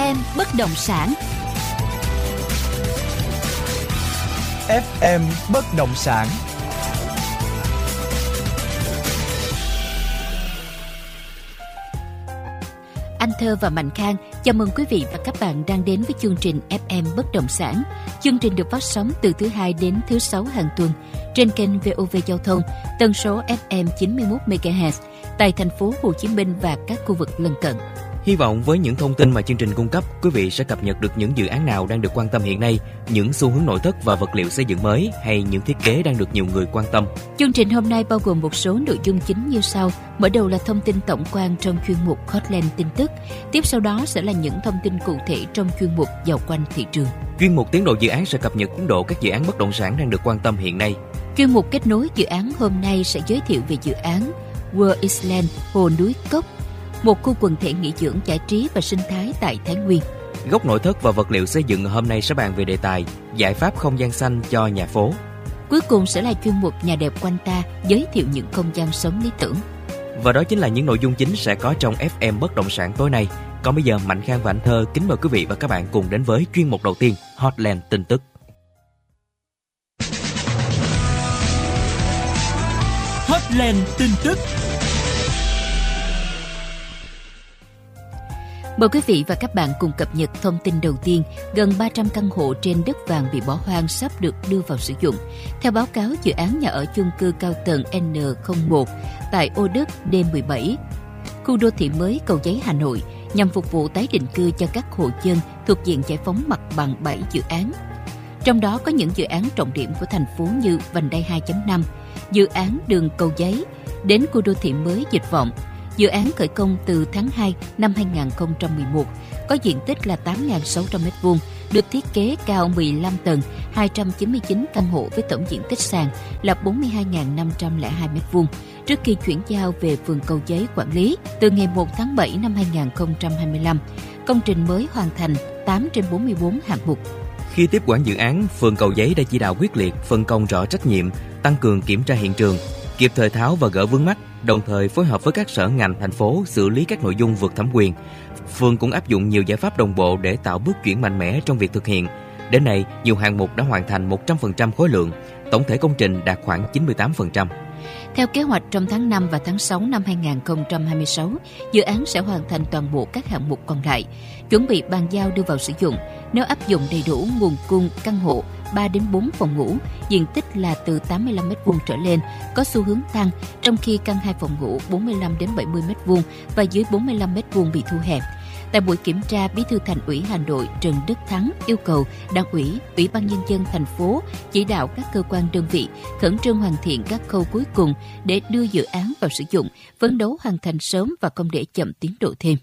FM bất động sản. FM bất động sản. Anh Thơ và Mạnh Khang chào mừng quý vị và các bạn đang đến với chương trình FM bất động sản. Chương trình được phát sóng từ thứ Hai đến thứ Sáu hàng tuần trên kênh VOV Giao thông, tần số FM 91 MHz tại thành phố Hồ Chí Minh và các khu vực lân cận. Hy vọng với những thông tin mà chương trình cung cấp, quý vị sẽ cập nhật được những dự án nào đang được quan tâm hiện nay, những xu hướng nội thất và vật liệu xây dựng mới hay những thiết kế đang được nhiều người quan tâm. Chương trình hôm nay bao gồm một số nội dung chính như sau. Mở đầu là thông tin tổng quan trong chuyên mục Hotline tin tức. Tiếp sau đó sẽ là những thông tin cụ thể trong chuyên mục Dạo quanh thị trường. Chuyên mục Tiến độ dự án sẽ cập nhật tiến độ các dự án bất động sản đang được quan tâm hiện nay. Chuyên mục Kết nối dự án hôm nay sẽ giới thiệu về dự án World Island Hồ Núi Cốc, một khu quần thể nghỉ dưỡng giải trí và sinh thái tại Thái Nguyên. Góc nội thất và vật liệu xây dựng hôm nay sẽ bàn về đề tài giải pháp không gian xanh cho nhà phố. Cuối cùng sẽ là chuyên mục Nhà đẹp quanh ta, giới thiệu những không gian sống lý tưởng. Và đó chính là những nội dung chính sẽ có trong FM bất động sản tối nay. Còn bây giờ Mạnh Khang và Anh Thơ kính mời quý vị và các bạn cùng đến với chuyên mục đầu tiên, Hotline tin tức. Hotline tin tức. Mời quý vị và các bạn cùng cập nhật thông tin đầu tiên. Gần 300 căn hộ trên đất vàng bị bỏ hoang sắp được đưa vào sử dụng. Theo báo cáo dự án nhà ở chung cư cao tầng N01 tại Ô Đức D17, khu đô thị mới Cầu Giấy, Hà Nội, nhằm phục vụ tái định cư cho các hộ dân thuộc diện giải phóng mặt bằng 7 dự án. Trong đó có những dự án trọng điểm của thành phố như vành đai 2.5, dự án đường Cầu Giấy đến khu đô thị mới Dịch Vọng. Dự án khởi công từ tháng 2 năm 2011, có diện tích là 8.600 m2, được thiết kế cao 15 tầng, 299 căn hộ với tổng diện tích sàn là 42.502 m2. Trước khi chuyển giao về phường Cầu Giấy quản lý từ ngày 1 tháng 7 năm 2025, công trình mới hoàn thành 8 trên 44 hạng mục. Khi tiếp quản dự án, phường Cầu Giấy đã chỉ đạo quyết liệt, phân công rõ trách nhiệm, tăng cường kiểm tra hiện trường, kịp thời tháo và gỡ vướng mắc, đồng thời phối hợp với các sở ngành thành phố xử lý các nội dung vượt thẩm quyền. Phường cũng áp dụng nhiều giải pháp đồng bộ để tạo bước chuyển mạnh mẽ trong việc thực hiện. Đến nay, nhiều hạng mục đã hoàn thành 100% khối lượng, tổng thể công trình đạt khoảng 98%. Theo kế hoạch, trong tháng 5 và tháng 6 năm 2026, dự án sẽ hoàn thành toàn bộ các hạng mục còn lại, chuẩn bị bàn giao đưa vào sử dụng. Nếu áp dụng đầy đủ nguồn cung căn hộ 3 đến 4 phòng ngủ, diện tích là từ 85 m2 trở lên, có xu hướng tăng, trong khi căn 2 phòng ngủ 45 đến 70 m2 và dưới 45 m2 bị thu hẹp. Tại buổi kiểm tra, Bí thư Thành ủy Hà Nội Trần Đức Thắng yêu cầu Đảng ủy, Ủy ban Nhân dân thành phố chỉ đạo các cơ quan đơn vị khẩn trương hoàn thiện các khâu cuối cùng để đưa dự án vào sử dụng, phấn đấu hoàn thành sớm và không để chậm tiến độ thêm.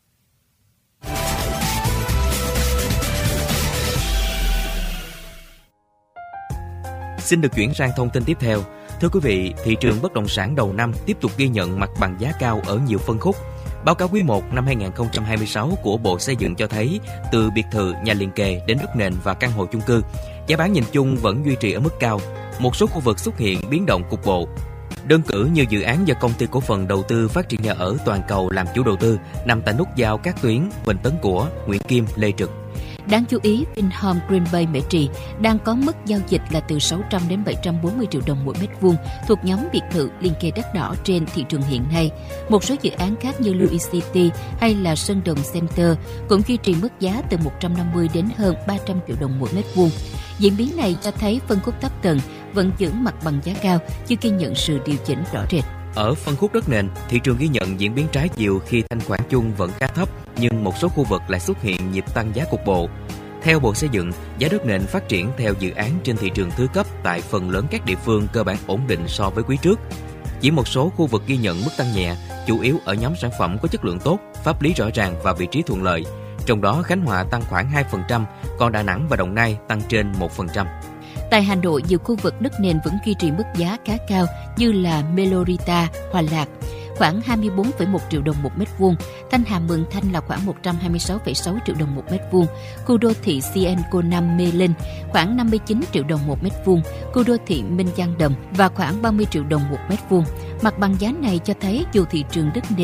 Xin được chuyển sang thông tin tiếp theo. Thưa quý vị, thị trường bất động sản đầu năm tiếp tục ghi nhận mặt bằng giá cao ở nhiều phân khúc. Báo cáo quý 1 năm 2026 của Bộ Xây dựng cho thấy, từ biệt thự, nhà liền kề đến đất nền và căn hộ chung cư, giá bán nhìn chung vẫn duy trì ở mức cao. Một số khu vực xuất hiện biến động cục bộ. Đơn cử như dự án do Công ty Cổ phần Đầu tư Phát triển Nhà ở Toàn cầu làm chủ đầu tư, nằm tại nút giao các tuyến Huỳnh Tấn Của, Nguyễn Kim, Lê Trực. Đáng chú ý, Vinhome Green Bay Mễ Trì đang có mức giao dịch là từ 600 đến 740 triệu đồng mỗi mét vuông thuộc nhóm biệt thự liền kề đất đỏ trên thị trường hiện nay. Một số dự án khác như Louis City hay là Sơn Đồng Center cũng duy trì mức giá từ 150 đến hơn 300 triệu đồng mỗi mét vuông. Diễn biến này cho thấy phân khúc thấp tầng vẫn giữ mặt bằng giá cao, chưa ghi nhận sự điều chỉnh rõ rệt. Ở phân khúc đất nền, thị trường ghi nhận diễn biến trái chiều khi thanh khoản chung vẫn khá thấp, nhưng một số khu vực lại xuất hiện nhịp tăng giá cục bộ. Theo Bộ Xây dựng, giá đất nền phát triển theo dự án trên thị trường thứ cấp tại phần lớn các địa phương cơ bản ổn định so với quý trước. Chỉ một số khu vực ghi nhận mức tăng nhẹ, chủ yếu ở nhóm sản phẩm có chất lượng tốt, pháp lý rõ ràng và vị trí thuận lợi. Trong đó Khánh Hòa tăng khoảng 2%, còn Đà Nẵng và Đồng Nai tăng trên 1%. Tại Hà Nội, nhiều khu vực đất nền vẫn duy trì mức giá khá cao như là Melorita, Hòa Lạc, khoảng 24,1 triệu đồng một mét vuông, Thanh Hà Mường Thanh là khoảng 126,6 triệu đồng một mét vuông, khu đô thị Sienco 5 Mê Linh khoảng 59 triệu đồng một mét vuông, khu đô thị Minh Giang Đầm và khoảng 30 triệu đồng một mét vuông. Mặt bằng giá này cho thấy dù thị trường đất nền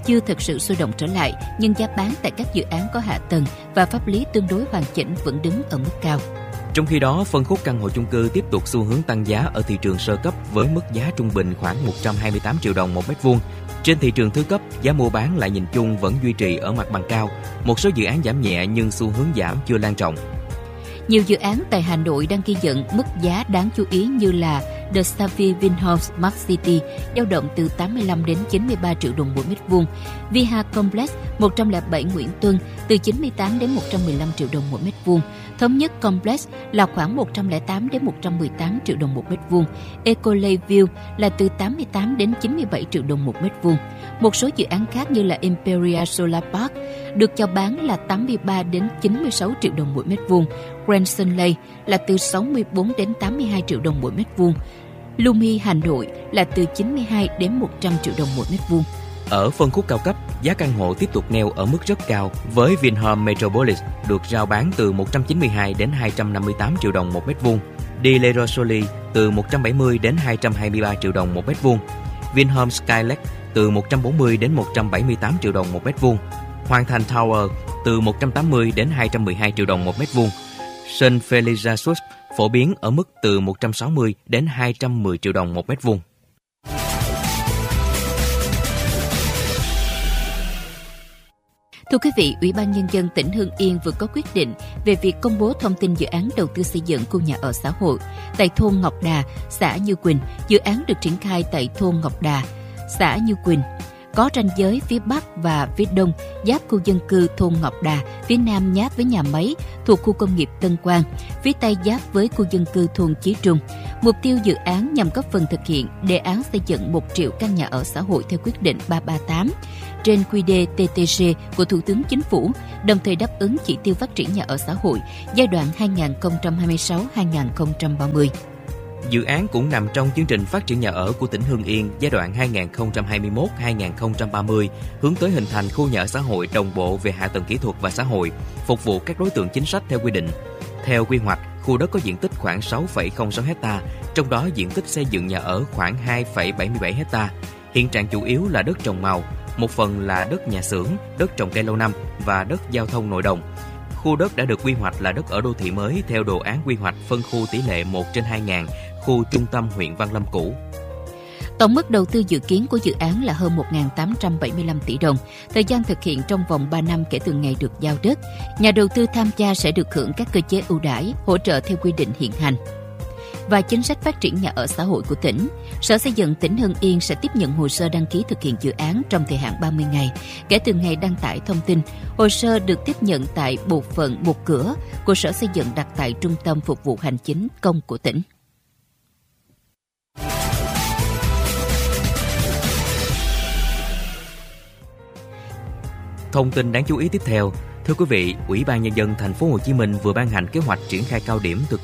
chưa thực sự sôi động trở lại, nhưng giá bán tại các dự án có hạ tầng và pháp lý tương đối hoàn chỉnh vẫn đứng ở mức cao. Trong khi đó, phân khúc căn hộ chung cư tiếp tục xu hướng tăng giá ở thị trường sơ cấp với mức giá trung bình khoảng 128 triệu đồng một mét vuông. Trên thị trường thứ cấp, giá mua bán lại nhìn chung vẫn duy trì ở mặt bằng cao. Một số dự án giảm nhẹ nhưng xu hướng giảm chưa lan rộng. Nhiều dự án tại Hà Nội đang ghi nhận mức giá đáng chú ý như là The Savvy Vinhomes Smart City dao động từ 85 đến 93 triệu đồng mỗi mét vuông, Viha Complex 107 Nguyễn Tuân từ 98 đến 115 triệu đồng mỗi mét vuông, Thống nhất Complex là khoảng 108 đến 118 triệu đồng một mét vuông, Eco Lakeview là từ 88 đến 97 triệu đồng một mét vuông. Một số dự án khác như là Imperial Solar Park được chào bán là 83 đến 96 triệu đồng mỗi mét vuông, Grand Sun Lake là từ 64 đến 82 triệu đồng mỗi mét vuông, Lumi Hà Nội là từ 92 đến 100 triệu đồng mỗi mét vuông. Ở phân khúc cao cấp, giá căn hộ tiếp tục neo ở mức rất cao với Vinhome Metropolis được rao bán từ 192 đến 258 triệu đồng một mét vuông, Di Lerosoli từ 170 đến 223 triệu đồng một mét vuông, Vinhome Skylake từ 140 đến 178 triệu đồng một mét vuông, Hoàng Thành Tower từ 180 đến 212 triệu đồng một mét vuông. Sun Felicitas phổ biến ở mức từ 160 đến 210 triệu đồng một mét vuông. Thưa quý vị, Ủy ban Nhân dân tỉnh Hưng Yên vừa có quyết định về việc công bố thông tin dự án đầu tư xây dựng khu nhà ở xã hội tại thôn Ngọc Đà, xã Như Quỳnh. Dự án được triển khai tại thôn Ngọc Đà, xã Như Quỳnh, có ranh giới phía Bắc và phía Đông giáp khu dân cư thôn Ngọc Đà, phía Nam giáp với nhà máy thuộc khu công nghiệp Tân Quang, phía Tây giáp với khu dân cư thôn Chí Trung. Mục tiêu dự án nhằm góp phần thực hiện đề án xây dựng 1 triệu căn nhà ở xã hội theo quyết định 338 trên QĐ-TTG của Thủ tướng Chính phủ, đồng thời đáp ứng chỉ tiêu phát triển nhà ở xã hội giai đoạn 2026-2030. Dự án cũng nằm trong chương trình phát triển nhà ở của tỉnh Hưng Yên giai đoạn 2021-2030, hướng tới hình thành khu nhà ở xã hội đồng bộ về hạ tầng kỹ thuật và xã hội, phục vụ các đối tượng chính sách theo quy định. Theo quy hoạch, khu đất có diện tích khoảng 6,06 ha, trong đó diện tích xây dựng nhà ở khoảng 2,77 ha. Hiện trạng chủ yếu là đất trồng màu, một phần là đất nhà xưởng, đất trồng cây lâu năm và đất giao thông nội đồng. Khu đất đã được quy hoạch là đất ở đô thị mới theo đồ án quy hoạch phân khu tỷ lệ 1/2000, khu trung tâm huyện Văn Lâm cũ. Tổng mức đầu tư dự kiến của dự án là hơn 1.875 tỷ đồng. Thời gian thực hiện trong vòng 3 năm kể từ ngày được giao đất. Nhà đầu tư tham gia sẽ được hưởng các cơ chế ưu đãi, hỗ trợ theo quy định hiện hành và chính sách phát triển nhà ở xã hội của tỉnh. Sở Xây dựng tỉnh Hưng Yên sẽ tiếp nhận hồ sơ đăng ký thực hiện dự án trong thời hạn 30 ngày kể từ ngày đăng tải thông tin. Hồ sơ được tiếp nhận tại bộ phận một cửa của Sở Xây dựng đặt tại Trung tâm Phục vụ Hành chính công của tỉnh. Thông tin đáng chú ý tiếp theo. Thưa quý vị, Ủy ban Nhân dân Thành phố Hồ Chí Minh vừa ban hành kế hoạch triển khai cao điểm thực